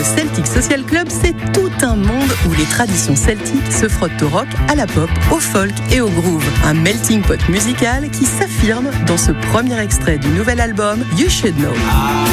Celtic Social Club, c'est tout un monde où les traditions celtiques se frottent au rock, à la pop, au folk et au groove. Un melting pot musical qui s'affirme dans ce premier extrait du nouvel album You Should Know.